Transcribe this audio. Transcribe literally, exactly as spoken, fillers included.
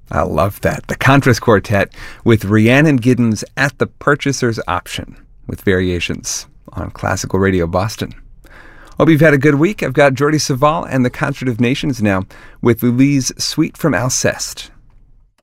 I love that. The Contras Quartet with Rhiannon Giddens At the Purchaser's Option, with variations on Classical Radio Boston. Hope you've had a good week. I've got Jordi Savall and the Concert of Nations now with Louise Suite from Alceste.